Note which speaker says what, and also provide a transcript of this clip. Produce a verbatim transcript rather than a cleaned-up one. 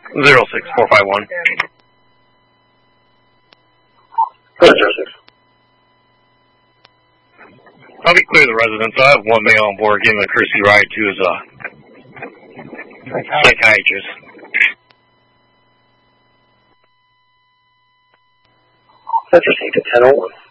Speaker 1: Zero six four five one.
Speaker 2: Zero six.
Speaker 1: I'll be clear the residence. I have one male on board giving a courtesy ride to his uh, psychiatrist.
Speaker 2: That's received at ten oh one.